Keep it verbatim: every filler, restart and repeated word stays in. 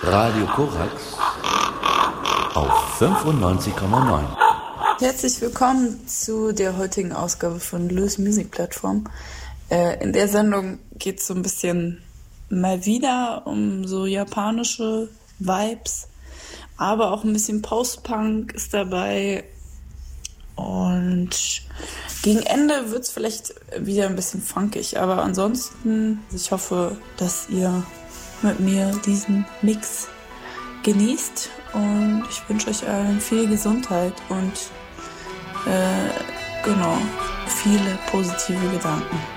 Radio Korax auf fünfundneunzig Komma neun. Herzlich willkommen zu der heutigen Ausgabe von Loose Music Platform. Äh, in der Sendung geht es so ein bisschen mal wieder um so japanische Vibes, aber auch ein bisschen Post-Punk ist dabei. Und gegen Ende wird es vielleicht wieder ein bisschen funkig, aber ansonsten, ich hoffe, dass ihr mit mir diesen Mix genießt und ich wünsche euch allen viel Gesundheit und äh, genau, viele positive Gedanken.